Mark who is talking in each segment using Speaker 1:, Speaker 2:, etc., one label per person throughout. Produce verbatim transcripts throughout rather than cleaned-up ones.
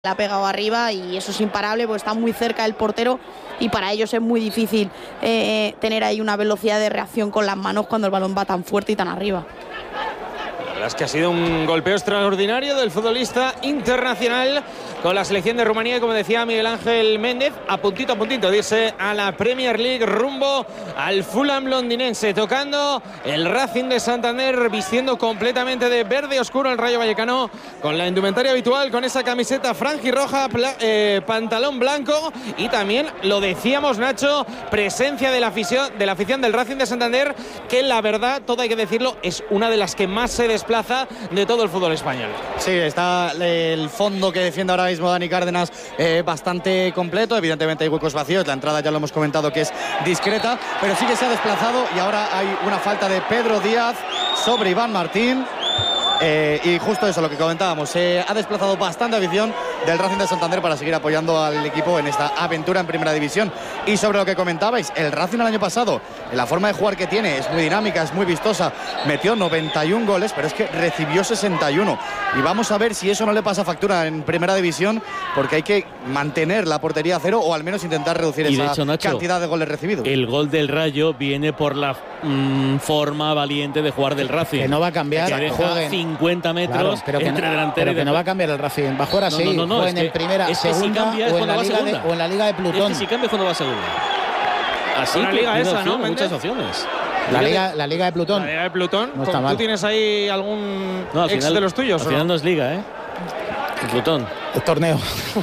Speaker 1: La ha pegado arriba y eso es imparable porque está muy cerca del portero y para ellos es muy difícil eh, tener ahí una velocidad de reacción con las manos cuando el balón va tan fuerte y tan arriba.
Speaker 2: La verdad es que ha sido un golpeo extraordinario del futbolista internacional con la selección de Rumanía, y como decía Miguel Ángel Méndez, a puntito a puntito de irse a la Premier League rumbo al Fulham londinense, tocando el Racing de Santander, vistiendo completamente de verde oscuro el Rayo Vallecano, con la indumentaria habitual, con esa camiseta franjirroja, eh, pantalón blanco, y también, lo decíamos Nacho, presencia de la afición, de la afición del Racing de Santander, que la verdad, todo hay que decirlo, es una de las que más se desplaza de todo el fútbol español.
Speaker 3: Sí, está el fondo que defiende ahora mismo Dani Cárdenas eh, bastante completo. Evidentemente hay huecos vacíos, la entrada ya lo hemos comentado que es discreta, pero sí que se ha desplazado y ahora hay una falta de Pedro Díaz sobre Iván Martín. Eh, y justo eso, lo que comentábamos, se eh, ha desplazado bastante afición del Racing de Santander para seguir apoyando al equipo en esta aventura en Primera División. Y sobre lo que comentabais, el Racing el año pasado, en la forma de jugar que tiene, es muy dinámica, es muy vistosa, metió noventa y un goles, pero es que recibió sesenta y uno. Y vamos a ver si eso no le pasa factura en Primera División, porque hay que mantener la portería a cero o al menos intentar reducir
Speaker 4: y
Speaker 3: esa
Speaker 4: de hecho, Nacho,
Speaker 3: cantidad de goles recibidos.
Speaker 4: El gol del Rayo viene por la mmm, forma valiente de jugar del Racing.
Speaker 5: Que no va a cambiar.
Speaker 4: Que deja
Speaker 5: jueguen.
Speaker 4: cincuenta metros,
Speaker 5: claro, pero que
Speaker 4: entre
Speaker 5: no,
Speaker 4: delantero
Speaker 5: pero
Speaker 4: y
Speaker 5: que no va a cambiar el Racing. Va a jugar así.
Speaker 4: No, no, no,
Speaker 5: jueguen
Speaker 4: es
Speaker 5: en
Speaker 4: que,
Speaker 5: primera,
Speaker 4: es que
Speaker 5: segunda,
Speaker 4: si cambia es
Speaker 5: o, en
Speaker 4: cuando
Speaker 5: la
Speaker 4: va
Speaker 5: liga de,
Speaker 4: segunda.
Speaker 5: o en la Liga de Plutón.
Speaker 4: Es que si cambia es cuando va a segunda. Así
Speaker 2: Una
Speaker 4: que
Speaker 2: liga
Speaker 4: tiene
Speaker 2: esa,
Speaker 4: opción,
Speaker 2: ¿no,
Speaker 4: muchas
Speaker 2: Méndez?
Speaker 4: opciones.
Speaker 5: La liga, la liga de Plutón.
Speaker 2: La Liga de Plutón.
Speaker 5: No está
Speaker 2: ¿Tú
Speaker 5: mal.
Speaker 2: tienes ahí algún
Speaker 4: No, al
Speaker 2: ex
Speaker 4: final,
Speaker 2: de los tuyos?
Speaker 4: Al
Speaker 2: ¿o
Speaker 4: final
Speaker 2: no?
Speaker 4: no es liga, ¿eh? El Plutón.
Speaker 5: El torneo.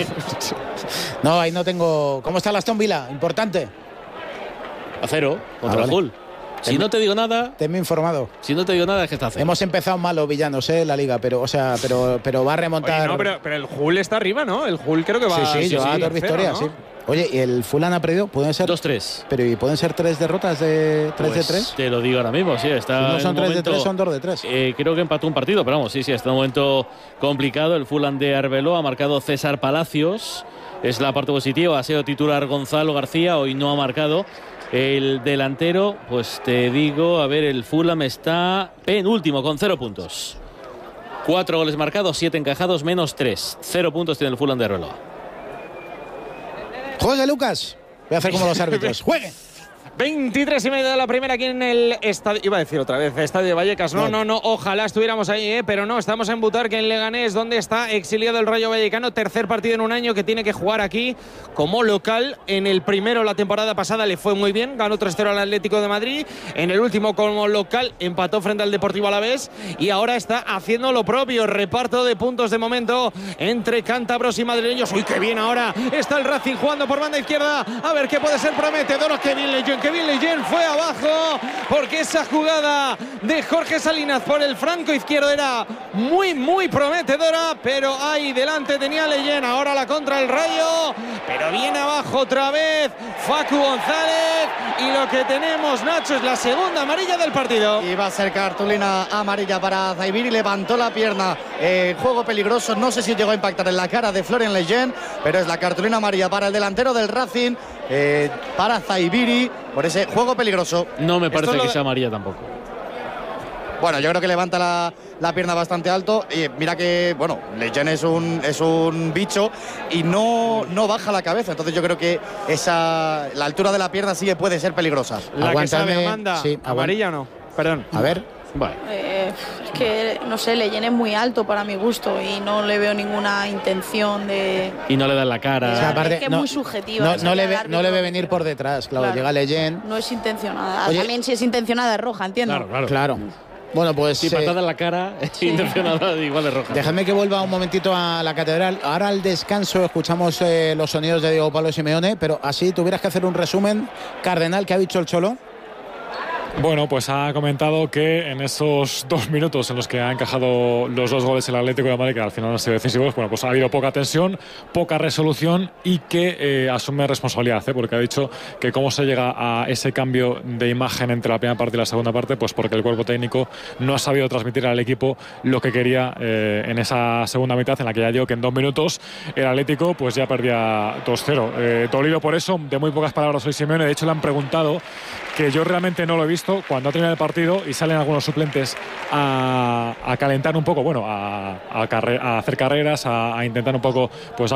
Speaker 5: No, ahí no tengo. ¿Cómo está el Aston Villa? Importante.
Speaker 4: A cero, contra
Speaker 5: Ah,
Speaker 4: el
Speaker 5: vale.
Speaker 4: Hull. Si no te digo nada,
Speaker 5: Tenme informado.
Speaker 4: si no te digo nada es que está a cero.
Speaker 5: Hemos empezado mal los villanos, eh, la liga, pero, o sea, pero, pero va a remontar.
Speaker 2: Oye, no, pero, pero el Hull está arriba, ¿no? El Hull creo que va
Speaker 5: sí, sí,
Speaker 2: sí,
Speaker 5: lleva
Speaker 2: sí,
Speaker 5: dos
Speaker 2: cero,
Speaker 5: victorias,
Speaker 2: ¿no?
Speaker 5: sí. Oye, ¿y el Fulham ha perdido? ¿Pueden ser
Speaker 4: dos tres.
Speaker 5: Pero ¿y pueden ser tres derrotas de tres
Speaker 4: Pues
Speaker 5: de tres?
Speaker 4: te lo digo ahora mismo, sí, está.
Speaker 5: Si no
Speaker 4: en
Speaker 5: son
Speaker 4: un
Speaker 5: tres
Speaker 4: momento,
Speaker 5: de tres, son dos de tres.
Speaker 4: Eh, creo que empató un partido, pero vamos, sí, sí, está en un momento complicado. El Fulham de Arbeloa ha marcado César Palacios. Es la parte positiva. Ha sido titular Gonzalo García, hoy no ha marcado. El delantero, pues te digo, a ver, el Fulham está penúltimo con cero puntos. Cuatro goles marcados, siete encajados, menos tres. Cero puntos tiene el Fulham de Arbeloa.
Speaker 5: Juegue, Lucas. Voy a hacer como los árbitros. Juegue.
Speaker 2: veintitrés y medio de la primera aquí en el estadio. Iba a decir otra vez, estadio de Vallecas. No, no, no. Ojalá estuviéramos ahí, ¿eh? Pero no. Estamos en Butarque, en Leganés, donde está exiliado el Rayo Vallecano. Tercer partido en un año que tiene que jugar aquí como local. En el primero, la temporada pasada, le fue muy bien. Ganó tres cero al Atlético de Madrid. En el último, como local, empató frente al Deportivo Alavés. Y ahora está haciendo lo propio. Reparto de puntos de momento entre cántabros y madrileños. Uy, qué bien ahora. Está el Racing jugando por banda izquierda. A ver qué puede ser prometedor. Qué bien Leyen. Kevin Leyen fue abajo porque esa jugada de Jorge Salinas por el franco izquierdo era muy muy prometedora, pero ahí delante tenía Leyen. Ahora la contra el Rayo, pero viene abajo otra vez Facu González y lo que tenemos, Nacho, es la segunda amarilla del partido.
Speaker 3: Y va a ser cartulina amarilla para Zaibiri, levantó la pierna, eh, juego peligroso, no sé si llegó a impactar en la cara de Florian Leyen, pero es la cartulina amarilla para el delantero del Racing, eh, para Zaibiri, por ese juego peligroso.
Speaker 4: No me parece
Speaker 2: Esto
Speaker 4: que
Speaker 2: lo...
Speaker 4: sea amarilla tampoco.
Speaker 3: Bueno, yo creo que levanta la, la pierna bastante alto y mira que, bueno, Leyen es un, es un bicho y no, no baja la cabeza, entonces yo creo que esa, la altura de la pierna sí que puede ser peligrosa.
Speaker 2: La
Speaker 5: Aguántame,
Speaker 2: que sabe, Amanda,
Speaker 5: sí,
Speaker 2: amarilla o no, perdón.
Speaker 5: A ver.
Speaker 4: Vale.
Speaker 1: Eh, es que, no sé, Leyen es muy alto para mi gusto y no le veo ninguna intención de...
Speaker 4: Y no le dan la cara.
Speaker 1: O sea, aparte, es que es
Speaker 5: no,
Speaker 1: muy subjetiva.
Speaker 5: No,
Speaker 1: esa
Speaker 5: no, le
Speaker 1: del
Speaker 5: ve,
Speaker 1: árbitro.
Speaker 5: no le ve venir por detrás, claro.
Speaker 1: Claro.
Speaker 5: Llega Leyen.
Speaker 1: No es intencionada.
Speaker 5: Oye,
Speaker 1: También si es intencionada es roja, entiendo.
Speaker 4: Claro, claro.
Speaker 5: Claro. Bueno, pues
Speaker 4: Si
Speaker 5: eh,
Speaker 4: patada en la cara, intencionada, igual es roja.
Speaker 5: dejadme que vuelva un momentito a la catedral. Ahora al descanso escuchamos eh, los sonidos de Diego Pablo Simeone, pero así tuvieras que hacer un resumen. Cardenal, ¿qué ha dicho el Cholo?
Speaker 6: Bueno, pues ha comentado que en esos dos minutos en los que ha encajado los dos goles el Atlético de Madrid, que al final han sido decisivos, bueno, pues ha habido poca tensión, poca resolución y que eh, asume responsabilidad, ¿eh? Porque ha dicho que cómo se llega a ese cambio de imagen entre la primera parte y la segunda parte, pues porque el cuerpo técnico no ha sabido transmitir al equipo lo que quería eh, en esa segunda mitad, en la que ya digo que en dos minutos el Atlético pues ya perdía dos cero. Eh, dolido por eso, de muy pocas palabras hoy Simeone. De hecho le han preguntado, que yo realmente no lo he visto, esto cuando ha terminado el partido y salen algunos suplentes a, a calentar un poco, bueno, a, a, carre, a hacer carreras, a, a intentar un poco pues